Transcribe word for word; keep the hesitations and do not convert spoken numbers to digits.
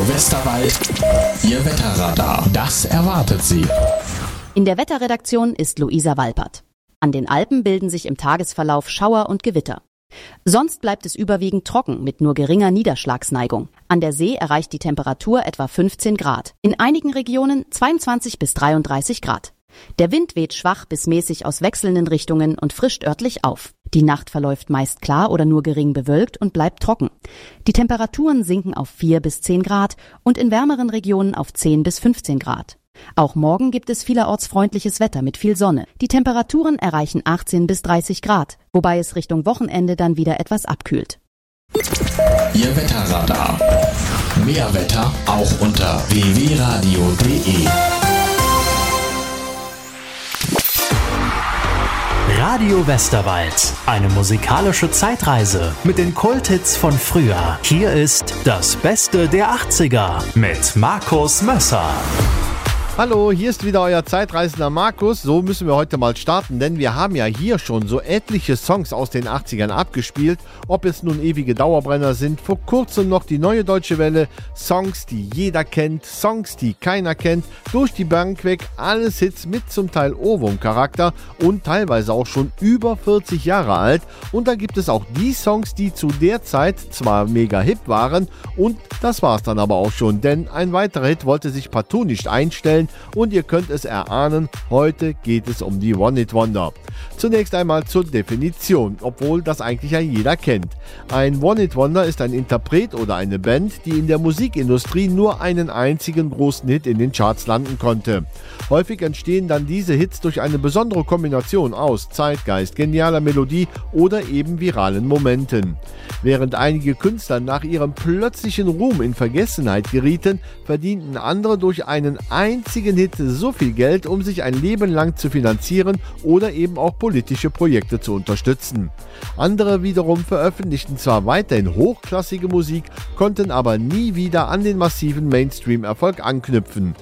Westerwald, Ihr Wetterradar. Das erwartet Sie. In der Wetterredaktion ist Luisa Walpert. An den Alpen bilden sich im Tagesverlauf Schauer und Gewitter. Sonst bleibt es überwiegend trocken mit nur geringer Niederschlagsneigung. An der See erreicht die Temperatur etwa fünfzehn Grad. In einigen Regionen zweiundzwanzig bis dreiunddreißig Grad. Der Wind weht schwach bis mäßig aus wechselnden Richtungen und frischt örtlich auf. Die Nacht verläuft meist klar oder nur gering bewölkt und bleibt trocken. Die Temperaturen sinken auf vier bis zehn Grad und in wärmeren Regionen auf zehn bis fünfzehn Grad. Auch morgen gibt es vielerorts freundliches Wetter mit viel Sonne. Die Temperaturen erreichen achtzehn bis dreißig Grad, wobei es Richtung Wochenende dann wieder etwas abkühlt. Ihr Wetterradar. Mehr Wetter auch unter w w w punkt radio punkt de. Radio Westerwald. Eine musikalische Zeitreise mit den Kulthits von früher. Hier ist das Beste der achtziger mit Markus Mösser. Hallo, hier ist wieder euer Zeitreisender Markus. So müssen wir heute mal starten, denn wir haben ja hier schon so etliche Songs aus den achtzigern abgespielt. Ob es nun ewige Dauerbrenner sind, vor kurzem noch die Neue Deutsche Welle, Songs, die jeder kennt, Songs, die keiner kennt, durch die Bank weg, alles Hits mit zum Teil Ohrwurm-Charakter und teilweise auch schon über vierzig Jahre alt. Und dann gibt es auch die Songs, die zu der Zeit zwar mega hip waren und das war's dann aber auch schon, denn ein weiterer Hit wollte sich partout nicht einstellen. Und ihr könnt es erahnen, heute geht es um die One-Hit-Wonder. Zunächst einmal zur Definition, obwohl das eigentlich ja jeder kennt. Ein One-Hit-Wonder ist ein Interpret oder eine Band, die in der Musikindustrie nur einen einzigen großen Hit in den Charts landen konnte. Häufig entstehen dann diese Hits durch eine besondere Kombination aus Zeitgeist, genialer Melodie oder eben viralen Momenten. Während einige Künstler nach ihrem plötzlichen Ruhm in Vergessenheit gerieten, verdienten andere durch einen einzigen Hit so viel Geld, um sich ein Leben lang zu finanzieren oder eben auch politische Projekte zu unterstützen. Andere wiederum veröffentlichten zwar weiterhin hochklassige Musik, konnten aber nie wieder an den massiven Mainstream-Erfolg anknüpfen.